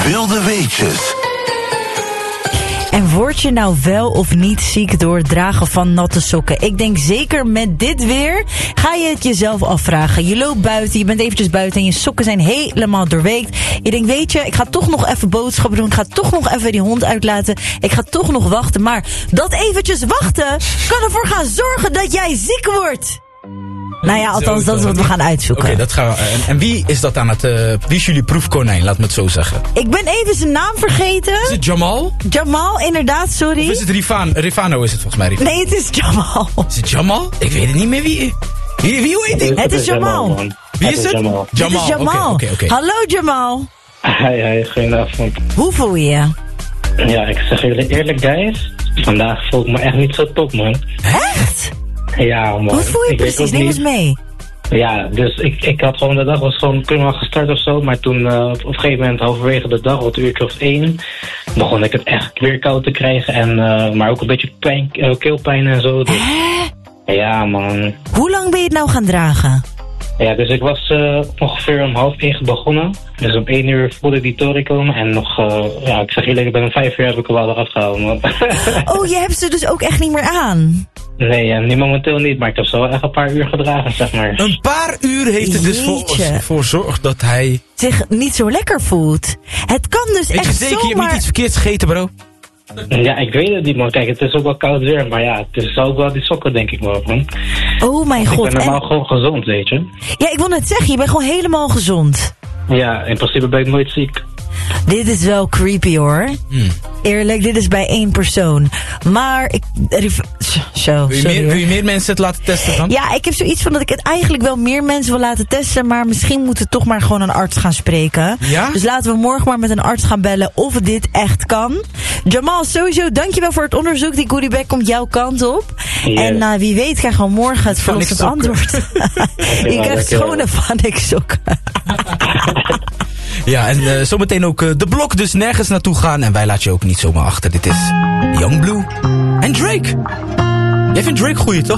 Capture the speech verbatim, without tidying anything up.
Wilde weetjes. En word je nou wel of niet ziek door het dragen van natte sokken? Ik denk zeker met dit weer ga je het jezelf afvragen. Je loopt buiten, je bent eventjes buiten en je sokken zijn helemaal doorweekt. Je denkt, weet je, ik ga toch nog even boodschappen doen. Ik ga toch nog even die hond uitlaten. Ik ga toch nog wachten. Maar dat eventjes wachten kan ervoor gaan zorgen dat jij ziek wordt. Nou ja, althans, dat is wat we gaan uitzoeken. Oké, okay, dat gaan we. En, en wie is dat aan het... Uh, wie is jullie proefkonijn, laat me het zo zeggen? Ik ben even zijn naam vergeten. Is het Jamal? Jamal, inderdaad, sorry. Of is het Rifan? Rifano is het volgens mij, Rifano. Nee, het is Jamal. Is het Jamal? Ik weet het niet meer wie... Wie, wie hoe heet hij? Het is Jamal. Wie is het? Jamal. Jamal. Het is Jamal. Okay, okay, okay. Hallo Jamal. Hi, hi, goedenavond. Hoe voel je je? Ja, ik zeg jullie eerlijk, guys. Vandaag voel ik me echt niet zo top, man. Echt? Ja, man. Hoe voel je ik precies? Neem eens mee. Ja, dus ik, ik had gewoon de dag was gewoon prima gestart of zo. Maar toen uh, op een gegeven moment halverwege de dag, wat uurtje of één, begon ik het echt weer koud te krijgen. En, uh, maar ook een beetje pijn, uh, keelpijn en zo. Dus, ja, man. Hoe lang ben je het nou gaan dragen? Ja, dus ik was uh, ongeveer om half één begonnen. Dus om één uur voelde ik die toren komen. En nog, uh, ja, ik zeg eerlijk, ik ben om vijf uur heb ik er wel eraf gehaald, man. Oh, je hebt ze dus ook echt niet meer aan? Nee, ja, nu momenteel niet, maar ik heb zo wel echt een paar uur gedragen, zeg maar. Een paar uur heeft het dus voor, voor zorg dat hij... zich niet zo lekker voelt. Het kan dus Weet echt je zeker, zomaar... je hebt niet iets verkeerds gegeten, bro? Ja, ik weet het niet, man. Kijk, het is ook wel koud weer, maar ja, het is ook wel die sokken, denk ik wel, man. Oh mijn god. Ik ben normaal en... gewoon gezond, weet je. Ja, ik wil net zeggen, je bent gewoon helemaal gezond. Ja, in principe ben ik nooit ziek. Dit is wel creepy, hoor. Hmm. Eerlijk, dit is bij één persoon. Maar ik... Zo, wil, je meer, wil je meer mensen het laten testen dan? Ja, ik heb zoiets van dat ik het eigenlijk wel meer mensen wil laten testen. Maar misschien moeten we toch maar gewoon een arts gaan spreken. Ja? Dus laten we morgen maar met een arts gaan bellen of dit echt kan. Jamal, sowieso dankjewel voor het onderzoek. Die goodiebag komt jouw kant op. Yeah. En uh, wie weet krijgen we morgen het verlossend antwoord. Je krijgt schone Vanik-sokken. Ja, en uh, zometeen ook uh, de blok, dus nergens naartoe gaan. En wij laten je ook niet zomaar achter. Dit is Young Blue en Drake. Jij vindt Drake goeie, toch?